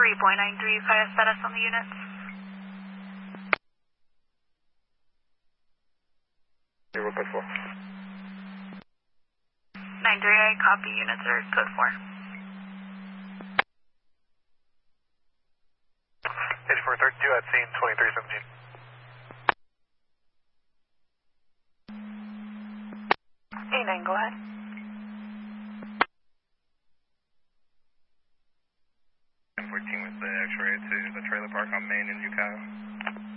3.93 fire status on the units. Zero code 4. 938, copy, units are code 4. 8432 at scene 2317. A9, go ahead. I'm 14 with the X-ray to the trailer park on Main in Yukon.